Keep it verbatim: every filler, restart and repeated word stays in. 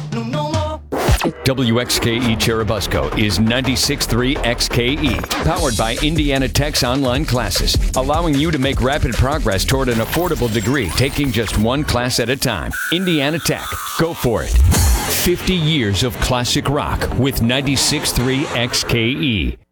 no, no more. W X K E Churubusco is ninety-six point three X K E, powered by Indiana Tech's online classes, allowing you to make rapid progress toward an affordable degree, taking just one class at a time. Indiana Tech, go for it. fifty years of classic rock with ninety-six point three X K E.